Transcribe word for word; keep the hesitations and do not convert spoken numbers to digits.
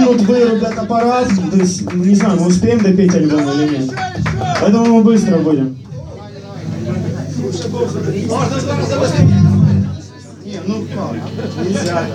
минут вырубят аппарат, то есть, не знаю, мы успеем допеть альбом или нет. Поэтому мы быстро будем. Не, ну как? Нельзя.